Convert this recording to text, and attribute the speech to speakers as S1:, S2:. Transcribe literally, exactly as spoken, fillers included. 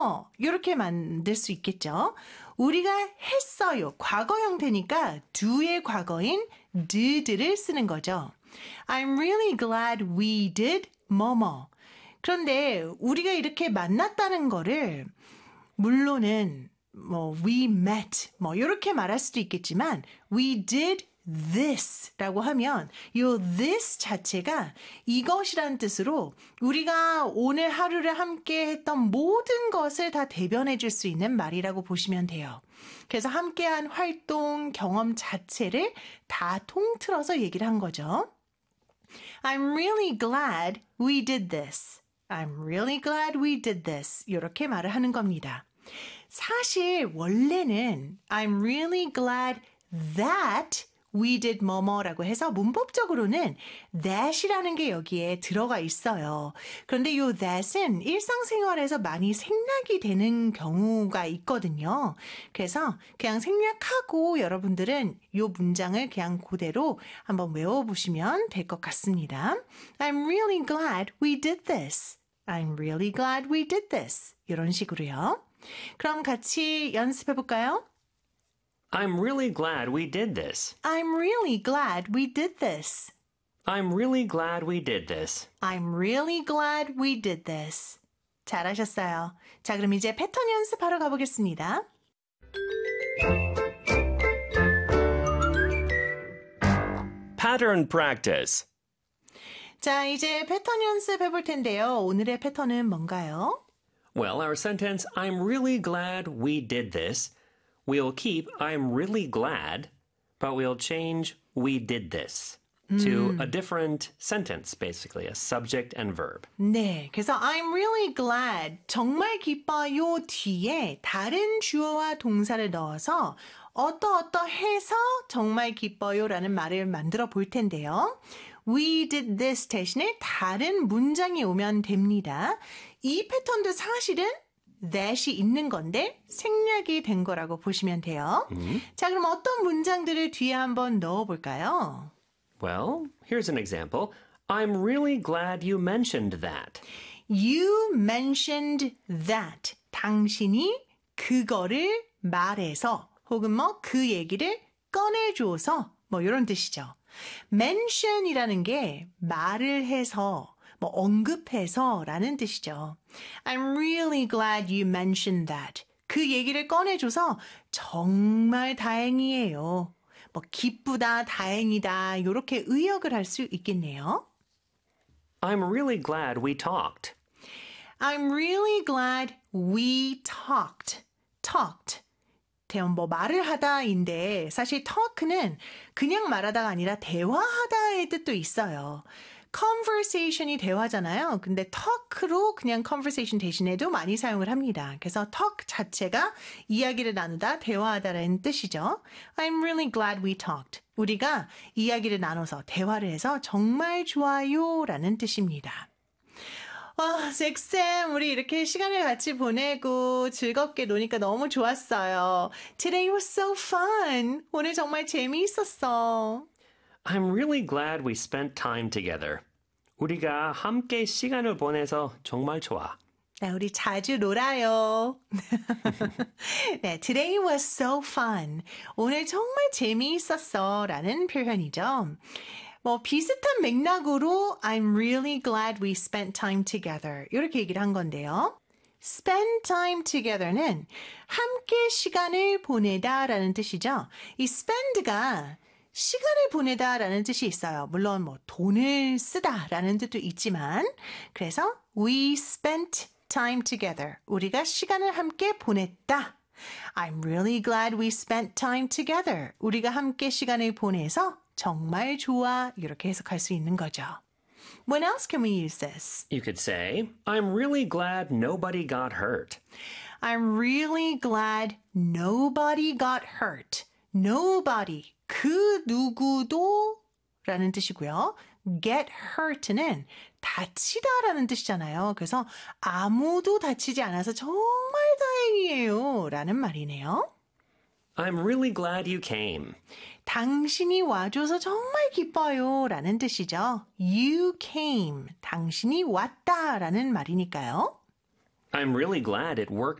S1: 이렇게 만들 수 있겠죠. 우리가 했어요. 과거 형태니까 do의 과거인 did를 쓰는 거죠. I'm really glad we did 뭐뭐. 그런데 우리가 이렇게 만났다는 거를 물론은 뭐 we met 뭐 이렇게 말할 수도 있겠지만 we did this 라고 하면 이 this 자체가 이것이란 뜻으로 우리가 오늘 하루를 함께 했던 모든 것을 다 대변해 줄 수 있는 말이라고 보시면 돼요. 그래서 함께한 활동, 경험 자체를 다 통틀어서 얘기를 한 거죠. I'm really glad we did this. I'm really glad we did this. 이렇게 말을 하는 겁니다. 사실 원래는 I'm really glad that we did 뭐뭐라고 해서 문법적으로는 that이라는 게 여기에 들어가 있어요. 그런데 이 that은 일상생활에서 많이 생략이 되는 경우가 있거든요. 그래서 그냥 생략하고 여러분들은 이 문장을 그냥 그대로 한번 외워보시면 될 것 같습니다. I'm really glad we did this. I'm really glad we did this. 이런 식으로요. 그럼 같이 연습해볼까요?
S2: I'm really glad we did this.
S1: I'm really glad we did this.
S2: I'm really glad we did this.
S1: I'm really glad we did this. 잘하셨어요. 자, 그럼 이제 패턴 연습하러 가보겠습니다.
S2: Pattern practice.
S1: 자, 이제 패턴 연습해 볼 텐데요. 오늘의 패턴은 뭔가요?
S2: Well, our sentence, I'm really glad we did this, we'll keep I'm really glad, but we'll change we did this to a different sentence, basically, a subject and verb.
S1: 네, 그래서 I'm really glad, 정말 기뻐요 뒤에 다른 주어와 동사를 넣어서 어떠어떠해서 정말 기뻐요라는 말을 만들어 볼 텐데요. We did this 대신에 다른 문장이 오면 됩니다. 이 패턴도 사실은 that이 있는 건데 생략이 된 거라고 보시면 돼요. 음. 자, 그럼 어떤 문장들을 뒤에 한번 넣어볼까요?
S2: Well, here's an example. I'm really glad you mentioned that.
S1: You mentioned that. 당신이 그거를 말해서 혹은 뭐 그 얘기를 꺼내줘서 뭐 이런 뜻이죠. mention이라는 게 말을 해서 뭐 언급해서 라는 뜻이죠. I'm really glad you mentioned that. 그 얘기를 꺼내줘서 정말 다행이에요. 뭐 기쁘다, 다행이다 이렇게 의역을 할 수 있겠네요.
S2: I'm really glad we talked.
S1: I'm really glad we talked. talked. 대원 뭐 말을 하다인데 사실 talk는 그냥 말하다가 아니라 대화하다의 뜻도 있어요. conversation이 대화잖아요. 근데 talk로 그냥 conversation 대신에도 많이 사용을 합니다. 그래서 talk 자체가 이야기를 나누다, 대화하다라는 뜻이죠. I'm really glad we talked. 우리가 이야기를 나눠서 대화를 해서 정말 좋아요 라는 뜻입니다. 와, 잭쌤, 우리 이렇게 시간을 같이 보내고 즐겁게 노니까 너무 좋았어요. Today was so fun. 오늘 정말 재미있었어.
S2: I'm really glad we spent time together. 우리가 함께 시간을 보내서 정말 좋아.
S1: 네, 우리 자주 놀아요. 네, Today was so fun. 오늘 정말 재미있었어 라는 표현이죠. 뭐 비슷한 맥락으로 I'm really glad we spent time together 이렇게 얘기를 한 건데요. spend time together는 함께 시간을 보내다 라는 뜻이죠. 이 spend가 시간을 보내다 라는 뜻이 있어요. 물론 뭐 돈을 쓰다 라는 뜻도 있지만 그래서 we spent time together. 우리가 시간을 함께 보냈다. I'm really glad we spent time together. 우리가 함께 시간을 보내서 정말 좋아 이렇게 해석할 수 있는 거죠. When else can we use this?
S2: You could say, I'm really glad nobody got hurt.
S1: I'm really glad nobody got hurt. Nobody, 그 누구도 라는 뜻이고요. get hurt는 다치다라는 뜻이잖아요. 그래서 아무도 다치지 않아서 정말 다행이에요 라는 말이네요.
S2: I'm really glad you came.
S1: 당신이 와줘서 정말 기뻐요 라는 뜻이죠. You came. 당신이 왔다 라는 말이니까요.
S2: I'm really glad it worked